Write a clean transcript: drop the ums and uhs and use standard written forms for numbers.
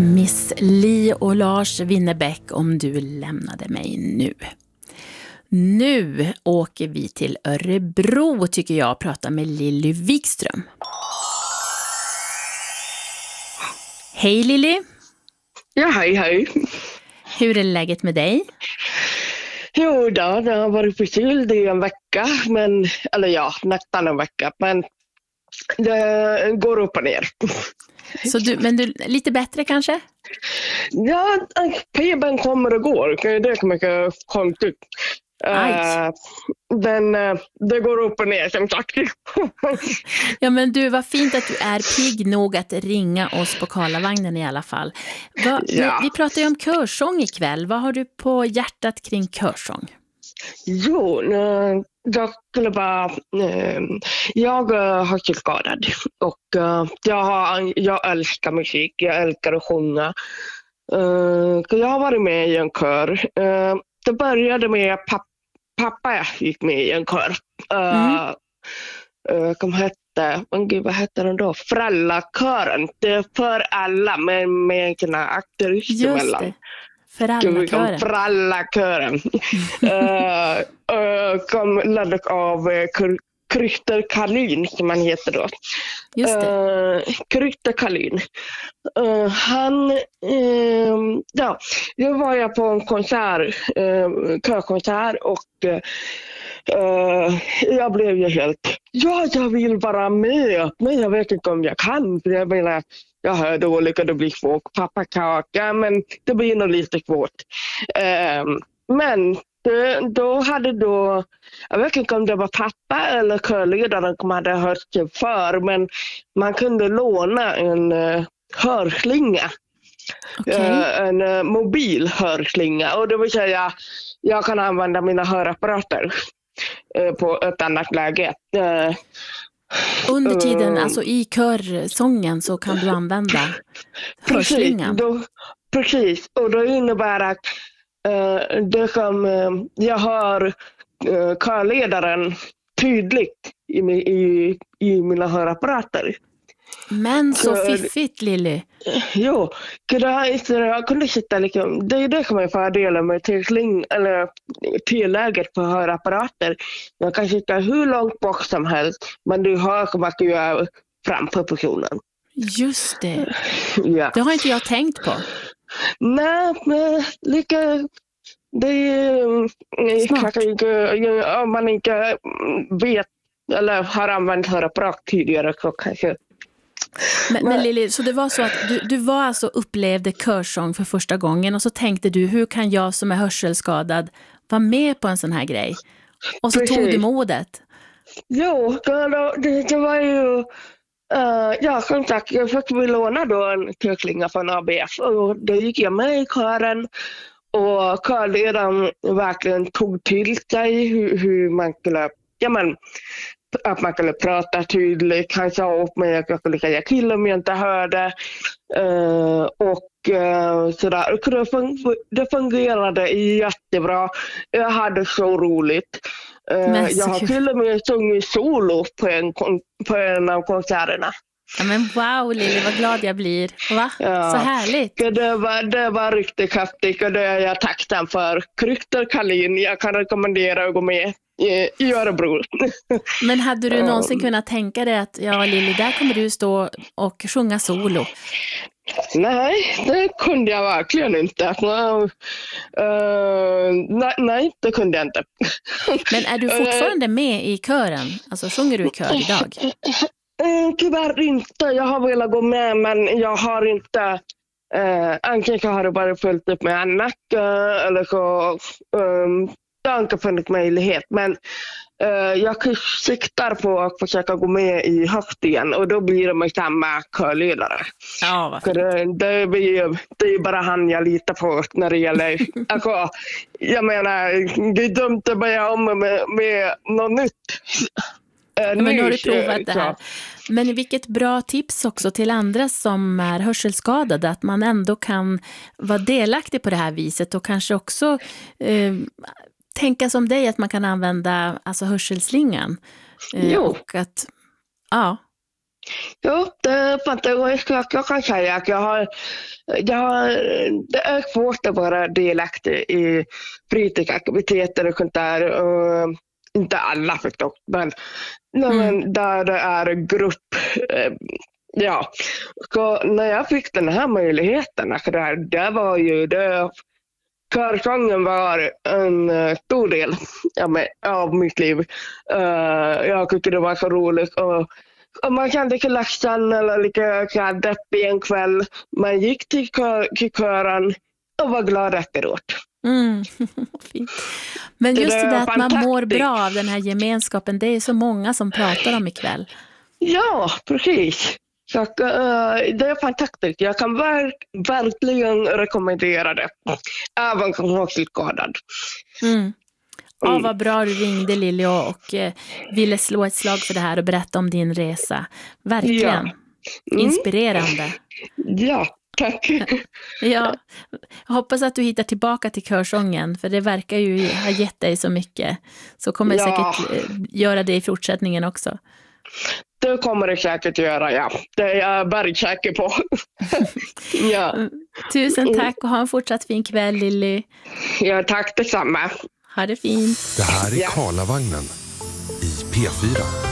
Miss Li och Lars Winnerbäck, om du lämnade mig nu. Nu åker vi till Örebro tycker jag och pratar med Lilly Wikström. Hej Lilly. Ja, hej. Hur är läget med dig? Jo då, det har varit förkyld i en vecka, nästan en vecka, men det går upp och ner. Så du lite bättre kanske? Ja, febern kommer och går, det är mycket konstigt. Det går upp och ner som sagt. Ja men du, vad fint att du är pigg nog att ringa oss på Karlavagnen i alla fall. Vi pratar ju om körsång ikväll. Vad har du på hjärtat kring körsång? Jo, jag skulle bara... Jag har hörselskadad och jag älskar musik, jag älskar att sjunga. Jag har varit med i en kör. Det började med att pappa gick med i en kör. Vad hette den då? Föräldrakören. Det är för alla med en akterist emellan. Just det. Föräldrakören. Leddes av Christer Karlin som han heter då. Just det. Christer Karlin. Jag var på en körkonsert och jag blev ju helt jag vill vara med, men jag vet inte om jag kan, för jag menar jag hör dåligt och det blir svårt, pappa kaka, men det blir nog lite svårt. Men jag vet inte om det var pappa eller körledaren som hade hört sig för, men man kunde låna en hörslinga. Okay. En mobil hörslinga, och det vill säga jag kan använda mina hörapparater på ett annat läge. Under tiden, alltså i körsången så kan du använda hörslingan. Precis, och det innebär att jag hör körledaren tydligt i mina hörapparater. Men så fiffigt, Lilly. Jo, jag kunde sitta liksom, det är det som är fördelen med tillägget på hörapparater. Jag kan sitta hur långt bort som helst, men du hör vad du gör framför personen. Just det. Ja. Det har inte jag tänkt på. Nej, men det är kanske om man inte vet eller har använt hörapparat tidigare så kanske. Men Lilly, så det var så att du var alltså upplevde körsång för första gången och så tänkte du, hur kan jag som är hörselskadad vara med på en sån här grej? Och så Precis. Tog du modet. Jo, det var ju som sagt, jag fick låna då en körslinga från ABF och då gick jag med i kören och körledaren verkligen tog till sig hur man skulle, att man skulle prata tydligt. Han sa upp mig att jag skulle säga till om jag inte hörde. Sådär. Det fungerade jättebra. Jag hade så roligt. Jag har till och med sjungit solo på en av konserterna. Ja, men wow Lilly, vad glad jag blir. Va? Ja. Så härligt. Det var riktigt häftigt och det är jag tacksam för. Christer Karlin, jag kan rekommendera att gå med i Örebro. Men hade du någonsin kunnat tänka dig att Lilly, där kommer du stå och sjunga solo? Nej, det kunde jag verkligen inte. Nej, det kunde jag inte. Men är du fortfarande med i kören? Alltså sjunger du i kör idag? Tyvärr inte. Jag har velat gå med, men jag har inte. Antingen har det bara följt upp med annat eller så det har inte funnits möjlighet. Men jag siktar på att försöka gå med i höst igen och då blir det med samma körledare. Ja, vad fint. Det är bara han jag litar på när det gäller. Alltså, jag menar, det är dumt att börja om med något nytt. Men nu har du provat det här. Men vilket bra tips också till andra som är hörselskadade, att man ändå kan vara delaktig på det här viset och kanske också tänka som dig att man kan använda alltså hörselslingan. Och att, ja. Jo, det jag kan säga att det är svårt att vara delaktig i fritidsaktiviteter och sånt där. Inte alla förstås, men där det är grupp. Ja, så när jag fick den här möjligheten, alltså det var ju det. Körsången var en stor del av mitt liv. Jag tyckte det var så roligt. Och man kände sig ledsen eller lite deppig en kväll. Man gick till kören och var glad efteråt. Fint. Men just det där att man mår bra av den här gemenskapen, det är så många som pratar om ikväll. Ja, precis. Så, det är fantastiskt. Jag kan verkligen rekommendera det. Även som hörselskadad. Ja, vad bra du ringde, Lili, och ville slå ett slag för det här och berätta om din resa. Verkligen. Inspirerande. Ja, tack. Ja, jag hoppas att du hittar tillbaka till körsången, för det verkar ju ha gett dig så mycket. Så kommer det säkert göra det i fortsättningen också. Det kommer det säkert göra, ja. Det är jag bergsäker på. Ja. Tusen tack och ha en fortsatt fin kväll, Lili. Ja, tack detsamma. Ha det fint. Det här är Karlavagnen i P4.